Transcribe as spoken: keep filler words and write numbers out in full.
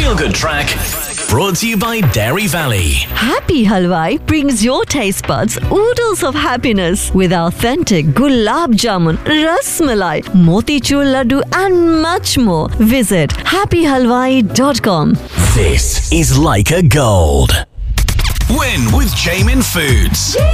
feel-good track brought to you by Dairy Valley. Happy Halwai brings your taste buds oodles of happiness with authentic gulab jamun, ras malai, motichur laddu and much more. Visit happy halwai dot com. This is Leica Gold. Win with Jamin Foods.